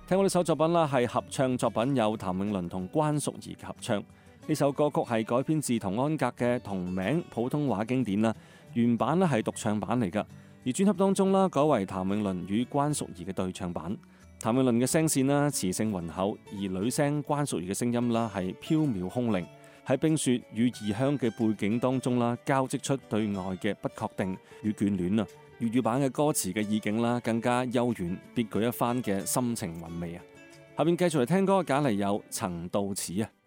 聽過呢首作品啦，係合唱作品，有譚詠麟同關淑怡嘅合唱。呢首歌曲係改編自童安格嘅同名普通話經典啦，原版咧係獨唱版嚟噶，而專輯當中啦改為譚詠麟與關淑怡嘅對唱版。譚詠麟嘅聲線啦磁性渾厚，而女聲關淑怡嘅聲音啦係飄渺空靈，喺冰雪與異鄉嘅背景當中啦，交織出對愛嘅不確定與眷戀啊！粵語版嘅歌詞嘅意境啦，更加悠遠別具一番嘅深情韻味啊！下邊繼續嚟聽歌，揀嚟有曾到此啊！